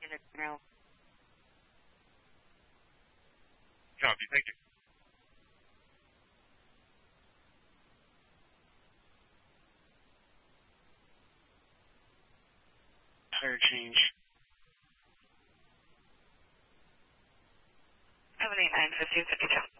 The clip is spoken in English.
now. Copy, thank you. Tire change. 789, 1552.